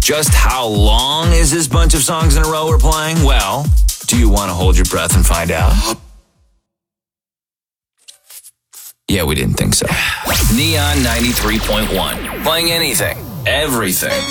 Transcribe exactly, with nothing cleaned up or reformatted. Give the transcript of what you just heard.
Just how long is this bunch of songs in a row we're playing? Well, do you want to hold your breath and find out? Yeah, we didn't think so. Neon ninety-three point one. Playing anything, everything.